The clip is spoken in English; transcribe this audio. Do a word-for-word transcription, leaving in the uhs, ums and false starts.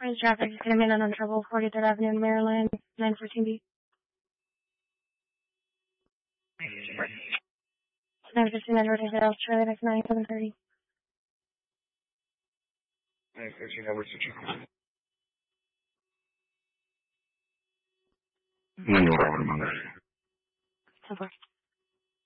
Rise traffic is going to be on trouble, forty-third Avenue in Maryland, nine fourteen B. nine fifteen Edward Hill, Charlie next nine, seven thirty. nine fifteen Edward Hill. No, no, no, no. ten four.